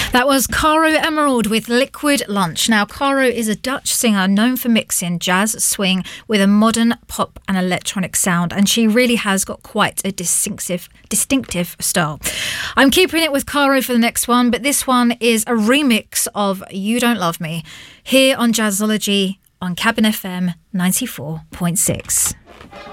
That was Caro Emerald with Liquid Lunch. Now, Caro is a Dutch singer known for mixing jazz swing with a modern pop and electronic sound, and she really has got quite a distinctive style. I'm keeping it with Caro for the next one, but this one is a remix of You Don't Love Me here on Jazzology on Cabin FM 94.6.